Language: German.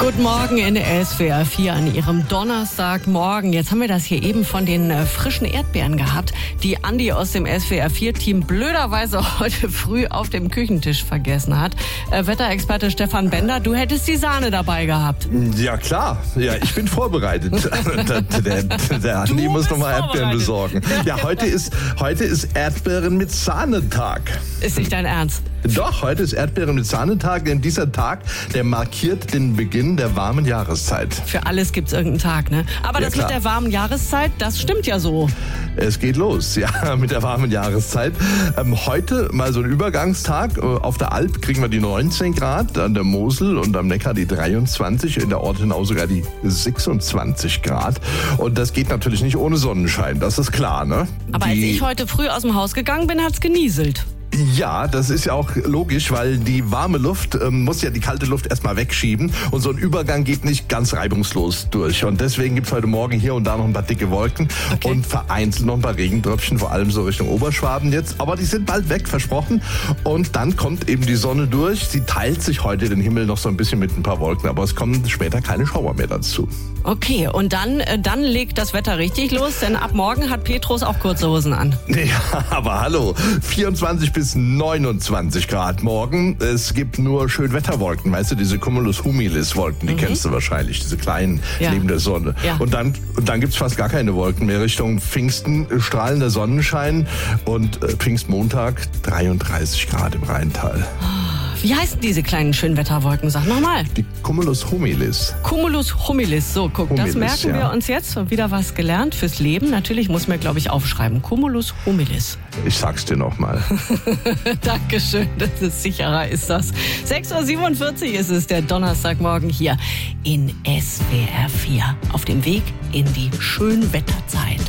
Guten Morgen in SWR 4 an Ihrem Donnerstagmorgen. Jetzt haben wir das hier eben von den frischen Erdbeeren gehabt, die Andi aus dem SWR 4-Team blöderweise heute früh auf dem Küchentisch vergessen hat. Wetterexperte Stefan Bender, du hättest die Sahne dabei gehabt. Ja klar, ja, ich bin vorbereitet. der Andi muss nochmal Erdbeeren besorgen. Ja, heute ist Erdbeeren mit Sahnetag. Ist nicht dein Ernst? Doch, heute ist Erdbeeren mit Sahnetag, denn dieser Tag, der markiert den Beginn der warmen Jahreszeit. Für alles gibt's irgendeinen Tag, ne? Aber Ja, das klar. mit der warmen Jahreszeit, das stimmt ja so. Es geht los, ja, mit der warmen Jahreszeit. Heute mal so ein Übergangstag. Auf der Alp kriegen wir die 19 Grad, an der Mosel und am Neckar die 23, in der Ortenau sogar die 26 Grad. Und das geht natürlich nicht ohne Sonnenschein, das ist klar, ne? Aber als ich heute früh aus dem Haus gegangen bin, hat's genieselt. Ja, das ist ja auch logisch, weil die warme Luft muss ja die kalte Luft erstmal wegschieben und so ein Übergang geht nicht ganz reibungslos durch. Und deswegen gibt's heute Morgen hier und da noch ein paar dicke Wolken und vereinzelt noch ein paar Regentröpfchen, vor allem so Richtung Oberschwaben jetzt. Aber die sind bald weg, versprochen. Und dann kommt eben die Sonne durch. Sie teilt sich heute den Himmel noch so ein bisschen mit ein paar Wolken, aber es kommen später keine Schauer mehr dazu. Okay, und dann legt das Wetter richtig los, denn ab morgen hat Petrus auch kurze Hosen an. Ja, aber hallo, 24 bis 29 Grad morgen. Es gibt nur Schönwetterwolken, weißt du, diese Cumulus-Humilis-Wolken, die kennst du wahrscheinlich, diese kleinen neben der Sonne. Ja. Und dann gibt's fast gar keine Wolken mehr. Richtung Pfingsten strahlender Sonnenschein und Pfingstmontag 33 Grad im Rheintal. Wie heißen diese kleinen Schönwetterwolken? Sag nochmal. Die Cumulus Humilis. Cumulus Humilis. So, guck, das Humilis, merken wir uns jetzt. Wieder was gelernt fürs Leben. Natürlich muss man, glaube ich, aufschreiben. Cumulus Humilis. Ich sag's dir nochmal. Dankeschön, das ist sicherer ist das. 6.47 Uhr ist es, der Donnerstagmorgen hier in SWR 4. Auf dem Weg in die Schönwetterzeit.